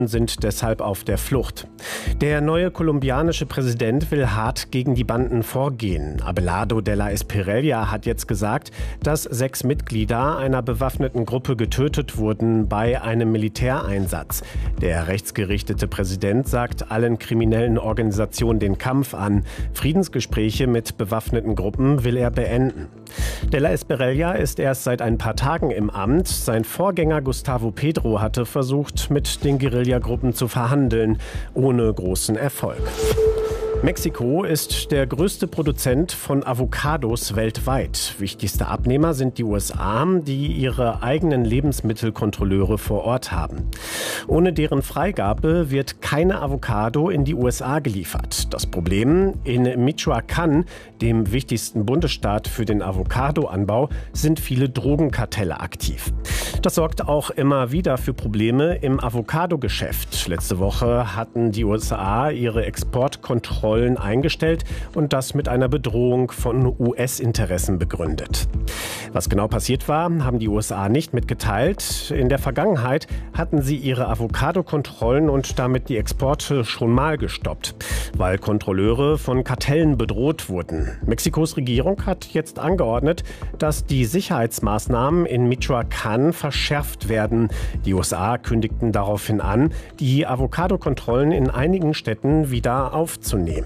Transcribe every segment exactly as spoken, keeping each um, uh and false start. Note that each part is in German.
sind deshalb auf der Flucht. Der neue kolumbianische Präsident will hart gegen die Banden vorgehen. Abelardo de la Espriella hat jetzt gesagt, dass sechs Mitglieder einer bewaffneten Gruppe getötet wurden bei einem Militäreinsatz. Der rechtsgerichtete Präsident sagt allen kriminellen Organisationen den Kampf an. Friedensgespräche mit bewaffneten Gruppen will er beenden. De la Espriella ist erst seit ein paar Tagen im Amt. Sein Vorgänger Gustavo Petro hatte versucht, mit den Guerillagruppen zu verhandeln, ohne großen Erfolg. Mexiko ist der größte Produzent von Avocados weltweit. Wichtigste Abnehmer sind die U S A, die ihre eigenen Lebensmittelkontrolleure vor Ort haben. Ohne deren Freigabe wird keine Avocado in die U S A geliefert. Das Problem: in Michoacán, dem wichtigsten Bundesstaat für den Avocadoanbau, sind viele Drogenkartelle aktiv. Das sorgt auch immer wieder für Probleme im Avocado-Geschäft. Letzte Woche hatten die U S A ihre Exportkontrollen eingestellt und das mit einer Bedrohung von U S-Interessen begründet. Was genau passiert war, haben die U S A nicht mitgeteilt. In der Vergangenheit hatten sie ihre Avocado-Kontrollen und damit die Exporte schon mal gestoppt, weil Kontrolleure von Kartellen bedroht wurden. Mexikos Regierung hat jetzt angeordnet, dass die Sicherheitsmaßnahmen in Michoacán verschärft werden. Die U S A kündigten daraufhin an, die Avocado-Kontrollen in einigen Städten wieder aufzunehmen.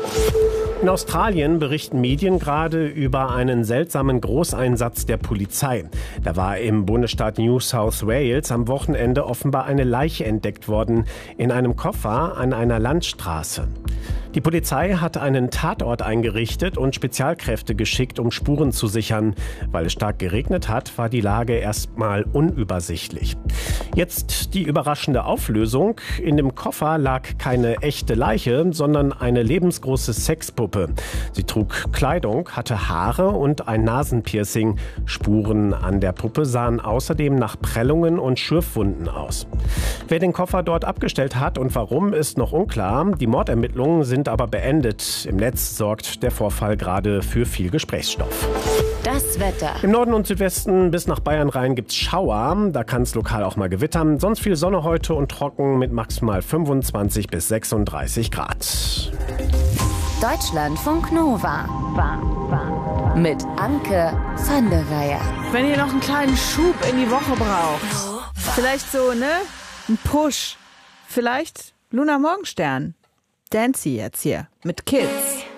In Australien berichten Medien gerade über einen seltsamen Großeinsatz der Polizei. Da war im Bundesstaat New South Wales am Wochenende offenbar eine Leiche entdeckt worden in einem Koffer an einer Landstraße. Die Polizei hat einen Tatort eingerichtet und Spezialkräfte geschickt, um Spuren zu sichern. Weil es stark geregnet hat, war die Lage erstmal unübersichtlich. Jetzt die überraschende Auflösung: In dem Koffer lag keine echte Leiche, sondern eine lebensgroße Sexpuppe. Sie trug Kleidung, hatte Haare und ein Nasenpiercing. Spuren an der Puppe sahen außerdem nach Prellungen und Schürfwunden aus. Wer den Koffer dort abgestellt hat und warum, ist noch unklar. Die Mordermittlungen sind aber beendet. Im Netz sorgt der Vorfall gerade für viel Gesprächsstoff. Das Wetter. Im Norden und Südwesten bis nach Bayern rein gibt's Schauer. Da kann es lokal auch mal gewittern. Sonst viel Sonne heute und trocken mit maximal fünfundzwanzig bis sechsunddreißig Grad. Deutschlandfunk Nova. Mit Anke van der Weyer. Wenn ihr noch einen kleinen Schub in die Woche braucht. Vielleicht so, ne? Ein Push. Vielleicht Luna Morgenstern. Dancy jetzt hier mit Kids.